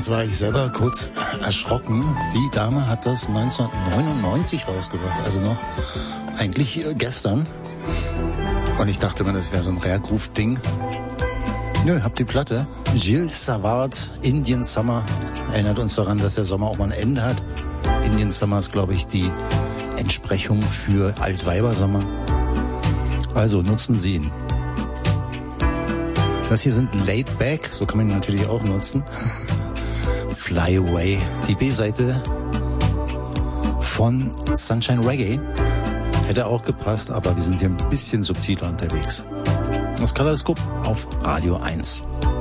Jetzt war ich selber kurz erschrocken. Die Dame hat das 1999 rausgebracht, also noch eigentlich gestern. Und ich dachte mir, das wäre so ein Rare-Groove-Ding. Nö, habt die Platte. Gilles Savard, Indian Summer. Erinnert uns daran, dass der Sommer auch mal ein Ende hat. Indian Summer ist, glaube ich, die Entsprechung für Altweibersommer. Also nutzen Sie ihn. Das hier sind Laid Back, so kann man ihn natürlich auch nutzen. Fly Away, die B-Seite von Sunshine Reggae. Hätte auch gepasst, aber wir sind hier ein bisschen subtiler unterwegs. Das Kaleidoskop auf Radio 1.